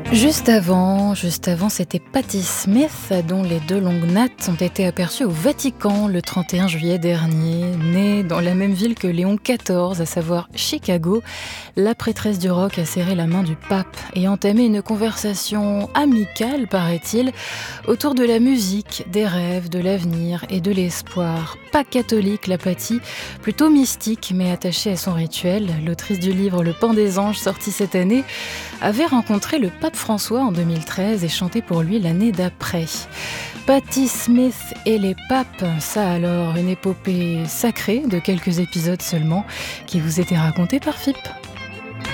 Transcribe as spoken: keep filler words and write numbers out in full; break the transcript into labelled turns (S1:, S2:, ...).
S1: Juste avant, juste avant, c'était Patti Smith, dont les deux longues nattes ont été aperçues au Vatican le trente et un juillet dernier. Née dans la même ville que Léon quatorze, à savoir Chicago, la prêtresse du rock a serré la main du pape et entamé une conversation amicale, paraît-il, autour de la musique, des rêves, de l'avenir et de l'espoir. Pas catholique, la Patti, plutôt mystique, mais attachée à son rituel. L'autrice du livre Le Pan des Anges, sorti cette année, avait rencontré le pape François en deux mille treize et chanté pour lui l'année d'après. Patti Smith et les papes, ça alors, une épopée sacrée de quelques épisodes seulement, qui vous était racontée par F I P.